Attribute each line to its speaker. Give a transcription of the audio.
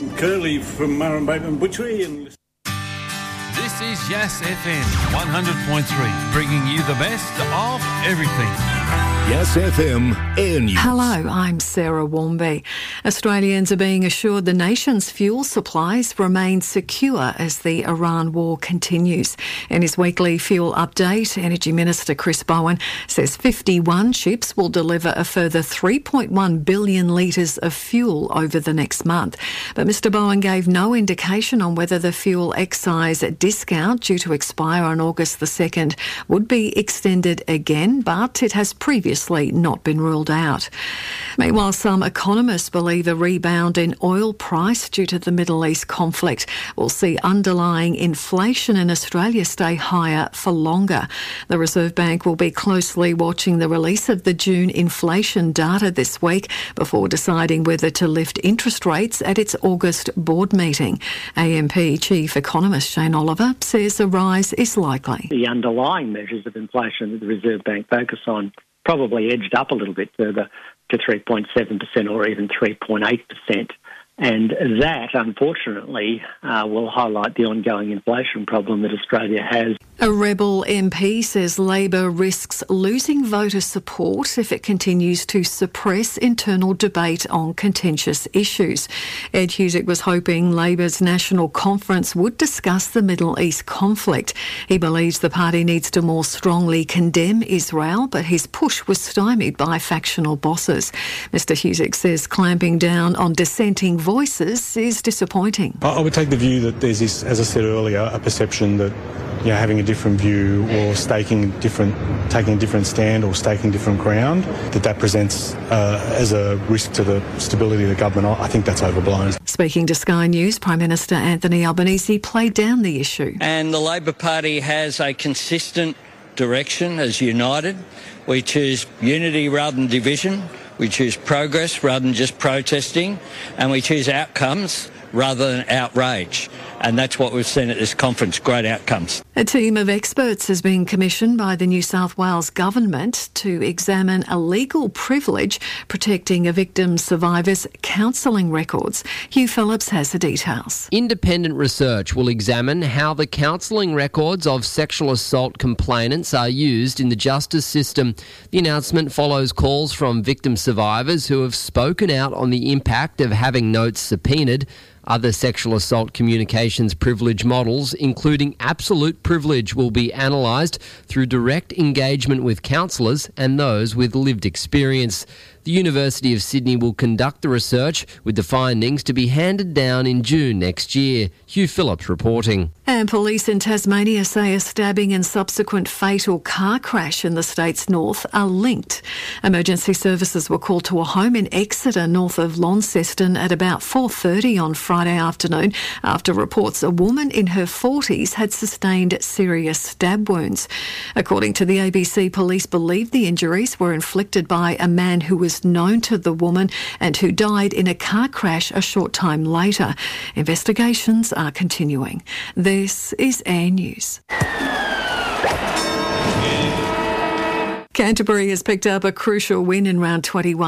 Speaker 1: Curly from Murrumbateman Butchery. And
Speaker 2: this is Yas FM 100.3, bringing you the best of everything.
Speaker 3: Yas FM Air News.
Speaker 4: Hello, I'm Sarah Warmby. Australians are being assured the nation's fuel supplies remain secure as the Iran war continues. In his weekly fuel update, Energy Minister Chris Bowen says 51 ships will deliver a further 3.1 billion litres of fuel over the next month. But Mr Bowen gave no indication on whether the fuel excise discount due to expire on August the 2nd would be extended again, but it has previously not been ruled out. Meanwhile, some economists believe a rebound in oil price due to the Middle East conflict will see underlying inflation in Australia stay higher for longer. The Reserve Bank will be closely watching the release of the June inflation data this week before deciding whether to lift interest rates at its August board meeting. AMP Chief Economist Shane Oliver says a rise is likely.
Speaker 5: The underlying measures of inflation that the Reserve Bank focus on probably edged up a little bit further to 3.7% or even 3.8%. And that, unfortunately, will highlight the ongoing inflation problem that Australia has.
Speaker 4: A Rebel MP says Labor risks losing voter support if it continues to suppress internal debate on contentious issues. Ed Husic was hoping Labor's National Conference would discuss the Middle East conflict. He believes the party needs to more strongly condemn Israel, but his push was stymied by factional bosses. Mr Husic says clamping down on dissenting voices is disappointing.
Speaker 6: I would take the view that there's this, as I said earlier, a perception that having a different view or taking a different stand or staking different ground, that presents as a risk to the stability of the government. I think that's overblown.
Speaker 4: Speaking to Sky News, Prime Minister Anthony Albanese played down the issue.
Speaker 7: And the Labor Party has a consistent direction as united. We choose unity rather than division. We choose progress rather than just protesting. And we choose outcomes rather than outrage. And that's what we've seen at this conference, great outcomes.
Speaker 4: A team of experts has been commissioned by the New South Wales Government to examine a legal privilege protecting a victim's survivor's counselling records. Hugh Phillips has the details.
Speaker 8: Independent research will examine how the counselling records of sexual assault complainants are used in the justice system. The announcement follows calls from victim survivors who have spoken out on the impact of having notes subpoenaed. Other sexual assault communications privilege models, including absolute privilege, will be analysed through direct engagement with counsellors and those with lived experience. The University of Sydney will conduct the research, with the findings to be handed down in June next year. Hugh Phillips reporting.
Speaker 4: And police in Tasmania say a stabbing and subsequent fatal car crash in the state's north are linked. Emergency services were called to a home in Exeter, north of Launceston, at about 4:30 on Friday afternoon after reports a woman in her 40s had sustained serious stab wounds. According to the ABC, police believe the injuries were inflicted by a man who was known to the woman and who died in a car crash a short time later. Investigations are continuing. This is Air News. Canterbury has picked up a crucial win in round 21.